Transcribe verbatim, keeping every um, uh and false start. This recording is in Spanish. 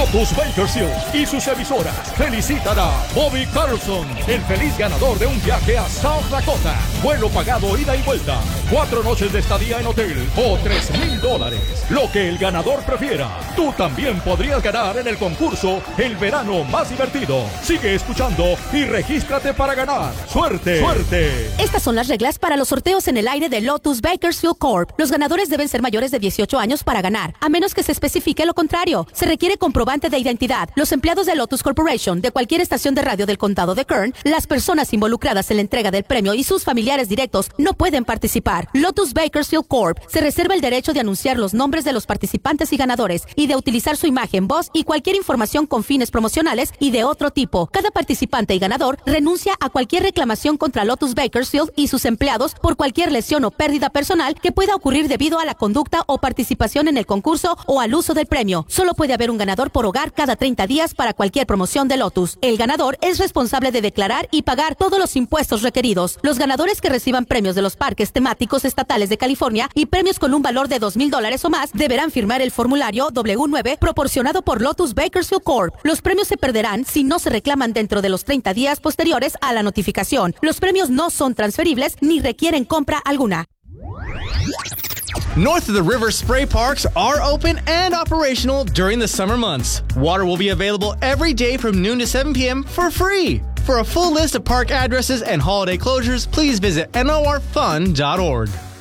Lotus Bakersfield y sus emisoras felicitan a Bobby Carlson, el feliz ganador de un viaje a South Dakota. Vuelo pagado ida y vuelta, cuatro noches de estadía en hotel o tres mil dólares. Lo que el ganador prefiera. Tú también podrías ganar en el concurso El Verano Más Divertido. Sigue escuchando y regístrate para ganar. ¡Suerte! ¡Suerte! Estas son las reglas para los sorteos en el aire de Lotus Bakersfield Corp. Los ganadores deben ser mayores de dieciocho años para ganar, a menos que se especifique lo contrario. Se requiere comprobante de identidad. Los empleados de Lotus Corporation, de cualquier estación de radio del condado de Kern, las personas involucradas en la entrega del premio y sus familiares directos no pueden participar. Lotus Bakersfield Corp se reserva el derecho de anunciar los nombres de los participantes y ganadores y de utilizar su imagen, voz y cualquier información con fines promocionales y de otro tipo. Cada participante y ganador renuncia a cualquier reclamación contra Lotus Bakersfield y sus empleados por cualquier lesión o pérdida personal que pueda ocurrir debido a la conducta o participación en el concurso o al uso del premio. Solo puede haber un ganador por hogar cada treinta días para cualquier promoción de Lotus. El ganador es responsable de declarar y pagar todos los impuestos requeridos. Los ganadores que reciban premios de los parques temáticos estatales de California y premios con un valor de dos mil dólares o más deberán firmar el formulario doble u nueve proporcionado por Lotus Bakersfield Corp. Los premios se perderán si no se reclaman dentro de los treinta días posteriores a la notificación. Los premios no son transferibles ni requieren compra alguna. North of the river, spray parks are open and operational during the summer months. Water will be available every day from noon to seven p.m. for free. For a full list of park addresses and holiday closures, please visit N O R fun dot org.